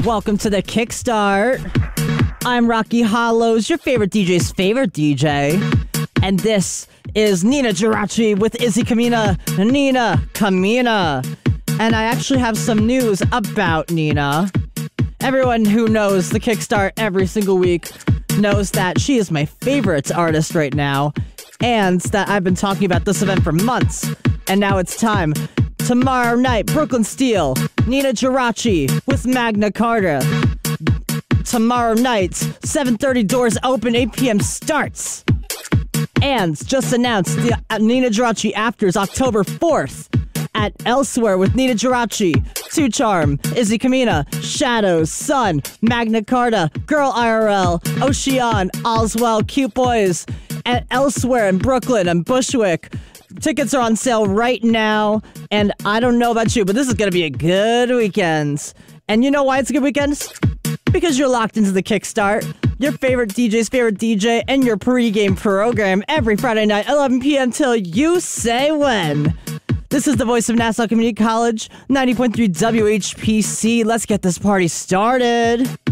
Welcome to the Kickstart. I'm Rocky Hollows, your favorite DJ's favorite DJ. And this is Nina Geraci with Izzy Camina. Nina Camina. And I actually have some news about Nina. Everyone who knows the Kickstart every single week knows that she is my favorite artist right now, and that I've been talking about this event for months. And now it's time. Tomorrow night, Brooklyn Steel, Nina Geraci with Magna Carta. Tomorrow night, 7:30 doors open, 8 p.m. starts. And just announced the Nina Geraci Afters October 4th at Elsewhere with Nina Geraci, Two Charm, Izzy Camina, Shadows, Sun, Magna Carta, Girl IRL, Ocean, All's Well, Cute Boys, at Elsewhere in Brooklyn and Bushwick. Tickets are on sale right now, and I don't know about you, but this is going to be a good weekend. And you know why it's a good weekend? Because you're locked into the Kickstart, your favorite DJ's favorite DJ, and your pregame program every Friday night, 11 p.m. till you say when. This is the voice of Nassau Community College, 90.3 WHPC. Let's get this party started.